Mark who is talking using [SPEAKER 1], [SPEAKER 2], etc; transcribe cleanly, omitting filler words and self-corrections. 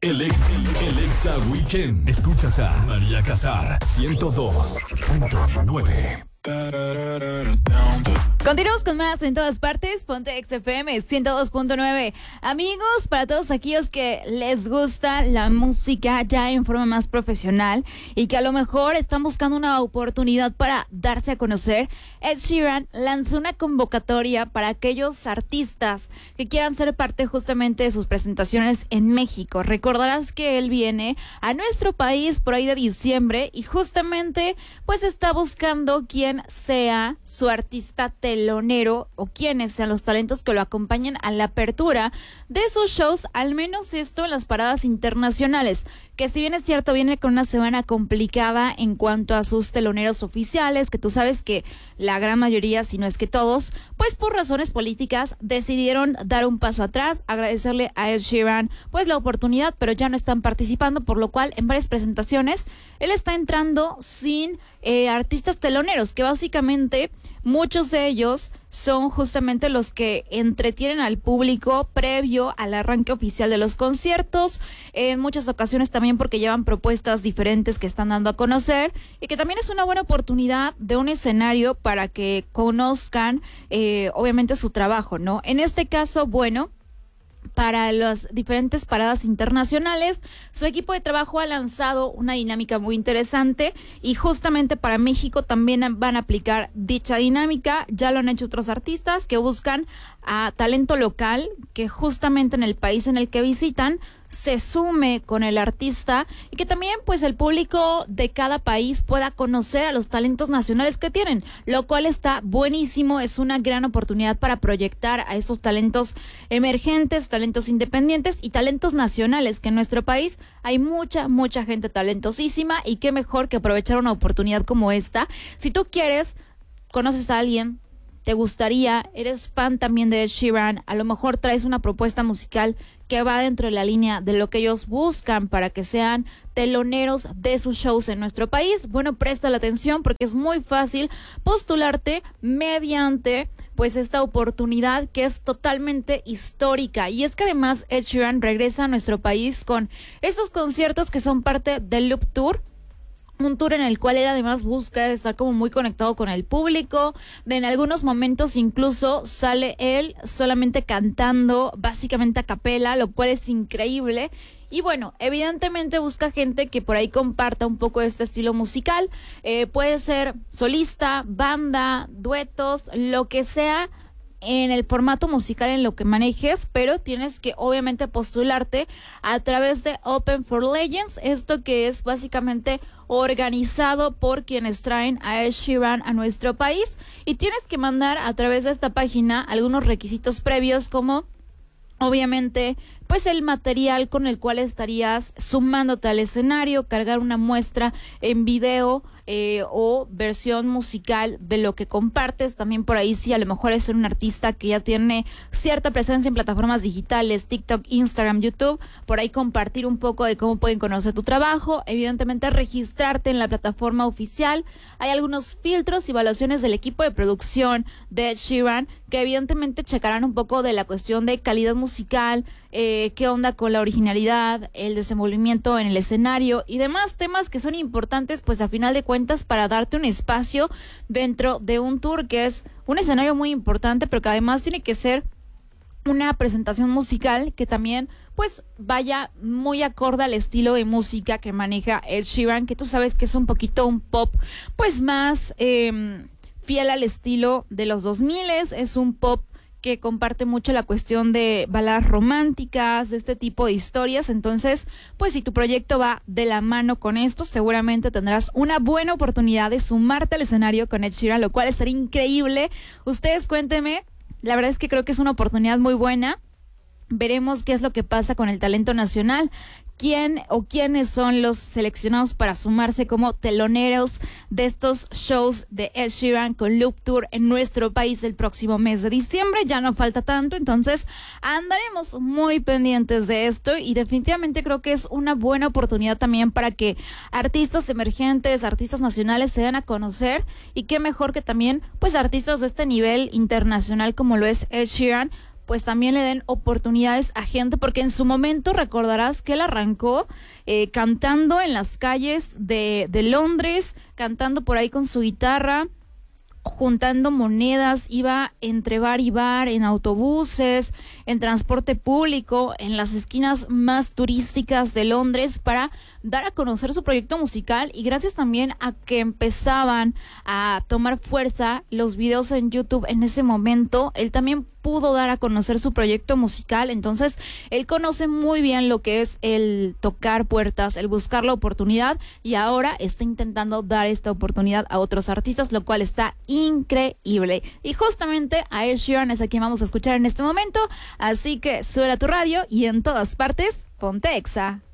[SPEAKER 1] El Exa Weekend. Escuchas a María Casar, 102.9.
[SPEAKER 2] Continuamos con más en todas partes. Ponte XFM 102.9. Amigos, para todos aquellos que les gusta la música ya en forma más profesional y que a lo mejor están buscando una oportunidad para darse a conocer, Ed Sheeran lanzó una convocatoria para aquellos artistas que quieran ser parte justamente de sus presentaciones en México. Recordarás que él viene a nuestro país por ahí de diciembre y justamente pues está buscando quién sea su artista telonero o quiénes sean los talentos que lo acompañen a la apertura de sus shows, al menos esto en las paradas internacionales, que si bien es cierto viene con una semana complicada en cuanto a sus teloneros oficiales, que tú sabes que la gran mayoría, si no es que todos, pues por razones políticas decidieron dar un paso atrás, agradecerle a Ed Sheeran pues la oportunidad, pero ya no están participando, por lo cual en varias presentaciones él está entrando sin artistas teloneros, que básicamente muchos de ellos son justamente los que entretienen al público previo al arranque oficial de los conciertos, en muchas ocasiones también porque llevan propuestas diferentes que están dando a conocer y que también es una buena oportunidad de un escenario para que conozcan obviamente su trabajo, ¿no? En este caso, bueno, para las diferentes paradas internacionales, su equipo de trabajo ha lanzado una dinámica muy interesante y justamente para México también van a aplicar dicha dinámica. Ya lo han hecho otros artistas que buscan a talento local que justamente en el país en el que visitan se sume con el artista y que también pues el público de cada país pueda conocer a los talentos nacionales que tienen, lo cual está buenísimo. Es una gran oportunidad para proyectar a estos talentos emergentes, talentos independientes y talentos nacionales, que en nuestro país hay mucha gente talentosísima y qué mejor que aprovechar una oportunidad como esta. Si tú quieres, conoces a alguien, te gustaría, eres fan también de Ed Sheeran, a lo mejor traes una propuesta musical que va dentro de la línea de lo que ellos buscan para que sean teloneros de sus shows en nuestro país, bueno, presta la atención porque es muy fácil postularte mediante pues esta oportunidad que es totalmente histórica. Y es que además Ed Sheeran regresa a nuestro país con estos conciertos que son parte del Loop Tour, un tour en el cual él además busca estar como muy conectado con el público. En algunos momentos incluso sale él solamente cantando, básicamente a capela, lo cual es increíble. Y bueno, evidentemente busca gente que por ahí comparta un poco de este estilo musical. Puede ser solista, banda, duetos, lo que sea en el formato musical en lo que manejes, pero tienes que obviamente postularte a través de Open for Legends, esto que es básicamente organizado por quienes traen a Ed Sheeran a nuestro país, y tienes que mandar a través de esta página algunos requisitos previos como obviamente pues el material con el cual estarías sumándote al escenario, cargar una muestra en video o versión musical de lo que compartes. También por ahí sí, a lo mejor es un artista que ya tiene cierta presencia en plataformas digitales, TikTok, Instagram, YouTube, por ahí compartir un poco de cómo pueden conocer tu trabajo, evidentemente registrarte en la plataforma oficial. Hay algunos filtros y evaluaciones del equipo de producción de Ed Sheeran que evidentemente checarán un poco de la cuestión de calidad musical, qué onda con la originalidad, el desenvolvimiento en el escenario y demás temas que son importantes pues a final de cuentas para darte un espacio dentro de un tour que es un escenario muy importante, pero que además tiene que ser una presentación musical que también pues vaya muy acorde al estilo de música que maneja Ed Sheeran, que tú sabes que es un poquito un pop pues más fiel al estilo de los 2000, es un pop que comparte mucho la cuestión de baladas románticas, de este tipo de historias. Entonces, pues si tu proyecto va de la mano con esto, seguramente tendrás una buena oportunidad de sumarte al escenario con Ed Sheeran, lo cual estaría increíble. Ustedes cuéntenme, la verdad es que creo que es una oportunidad muy buena. Veremos qué es lo que pasa con el talento nacional. ¿Quién o quiénes son los seleccionados para sumarse como teloneros de estos shows de Ed Sheeran con Loop Tour en nuestro país el próximo mes de diciembre? Ya no falta tanto, entonces andaremos muy pendientes de esto y definitivamente creo que es una buena oportunidad también para que artistas emergentes, artistas nacionales se den a conocer, y qué mejor que también pues artistas de este nivel internacional como lo es Ed Sheeran pues también le den oportunidades a gente, porque en su momento recordarás que él arrancó cantando en las calles de Londres, cantando por ahí con su guitarra, juntando monedas, iba entre bar y bar, en autobuses, en transporte público, en las esquinas más turísticas de Londres para dar a conocer su proyecto musical, y gracias también a que empezaban a tomar fuerza los videos en YouTube en ese momento, él también pudo dar a conocer su proyecto musical. Entonces él conoce muy bien lo que es el tocar puertas, el buscar la oportunidad, y ahora está intentando dar esta oportunidad a otros artistas, lo cual está increíble. Y justamente a Ed Sheeran es a quien vamos a escuchar en este momento, así que sube a tu radio y en todas partes, ponte Exa.